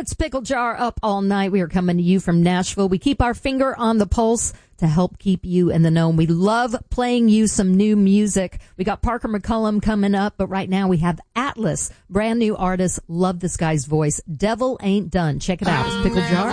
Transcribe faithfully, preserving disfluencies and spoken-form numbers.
It's Pickle Jar up all night. We are coming to you from Nashville. We keep our finger on the pulse to help keep you in the know. We love playing you some new music. We got Parker McCullum coming up, but right now we have Atlas, brand new artist. Love this guy's voice. Devil Ain't Done. Check it out. It's Pickle Jar.